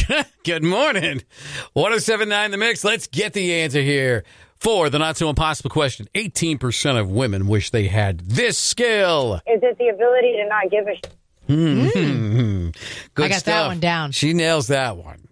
Good morning. 107.9 The Mix. Let's get the answer here for the not-so-impossible question. 18% of women wish they had this skill. Is it the ability to not give a shit? Good I got stuff. that one down. She nails that one.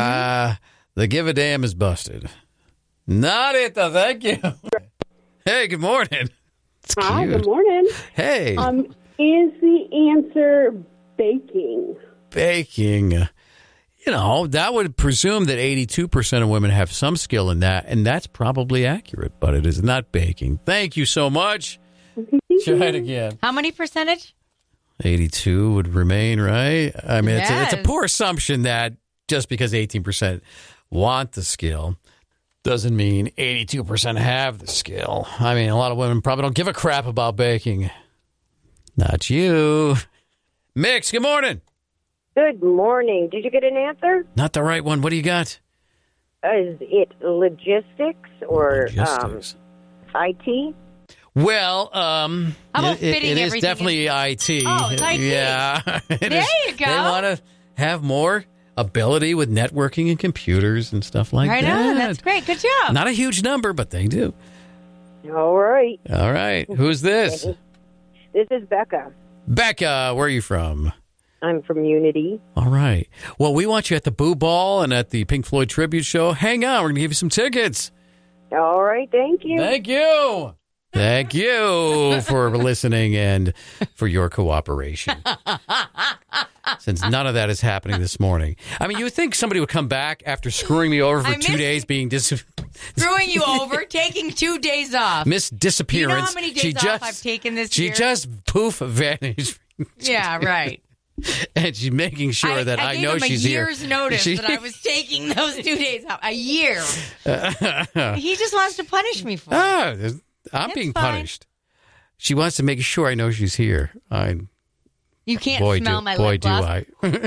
The give a damn is busted. Not it, though. Thank you. Hey, good morning. It's cute. Hi, good morning. Hey. Is the answer baking? Baking. You know, that would presume that 82% of women have some skill in that, and that's probably accurate, but it is not baking. Thank you so much. Try it again. How many percentage? 82 would remain, right? I mean, Yes. it's a poor assumption that just because 18% want the skill doesn't mean 82% have the skill. I mean, a lot of women probably don't give a crap about baking. Not you. Mix, good morning. Good morning. Did you get an answer? Not the right one. What do you got? Is it logistics or Logistics. IT? Well, How about fitting it is everything definitely IT. Oh, it's IT. Yeah. There you go. They want to have more ability with networking and computers and stuff like Right that. on. That's great. Good job. Not a huge number, but they do. All right. All right. Who's this? This is Becca. Becca, where are you from? I'm from Unity. All right. Well, we want you at the Boo Ball and at the Pink Floyd Tribute Show. Hang on. We're going to give you some tickets. All right. Thank you. Thank you. Thank you for listening and for your cooperation. Since none of that is happening this morning. I mean, you would think somebody would come back after screwing me over for 2 days being Screwing you over, taking 2 days off. disappearance. You know how many days off I've taken this year? She just poof vanished. Yeah, right. And she's making sure that I know she's here. I gave him a year's notice that I was taking those 2 days off. A year. He just wants to punish me for it. I'm being fine. punished. She wants to make sure I know she's here. You can't smell my lip gloss.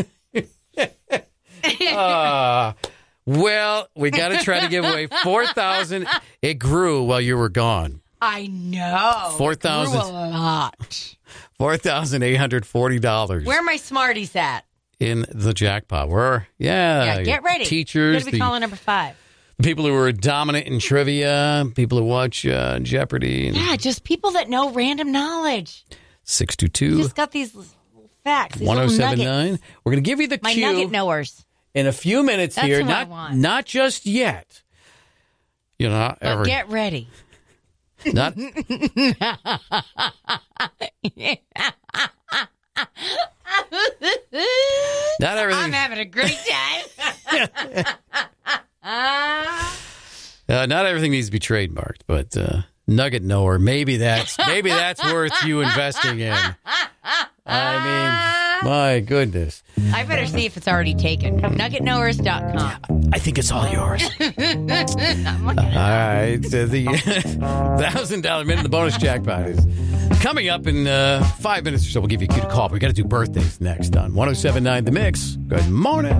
Well, we got to try to give away $4,000. It grew while you were gone. I know. $4,000. Grew a lot. $4,840. Where are my Smarties at? In the jackpot. Get ready. Teachers. You're going to be calling number 5. People who are dominant in trivia, people who watch Jeopardy. Yeah, just people that know random knowledge. 622. Just got these facts. These 1079. We're going to give you the my cue nugget knowers. in a few minutes That's here. who I want. Not just yet. You know, But get ready. not not everything. I'm having a great time. Not everything needs to be trademarked, but nugget knower, maybe that's worth you investing in. I mean, my goodness. I better see if it's already taken. Nuggetknowers.com. I think it's all yours. All right. The $1,000 minute, the bonus jackpot is coming up in 5 minutes or so. We'll give you a cue to call. But we got to do birthdays next on 107.9 The Mix. Good morning.